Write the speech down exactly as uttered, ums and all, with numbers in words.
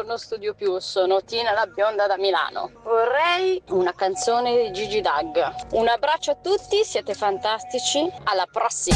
Buongiorno Studio Più, sono Tina la bionda da Milano. Vorrei una canzone di Gigi Dag. Un abbraccio a tutti, siete fantastici, alla prossima!